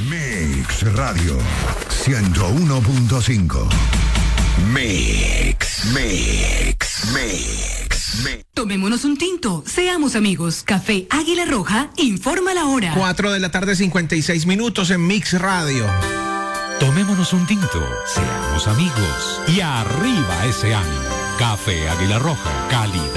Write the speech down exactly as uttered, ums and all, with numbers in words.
Mix Radio ciento uno punto cinco. Mix, Mix, Mix, Mix. Tomémonos un tinto, seamos amigos. Café Águila Roja informa la hora. cuatro de la tarde, cincuenta y seis minutos en Mix Radio. Tomémonos un tinto, seamos amigos y arriba ese ánimo. Café Águila Roja, calidad.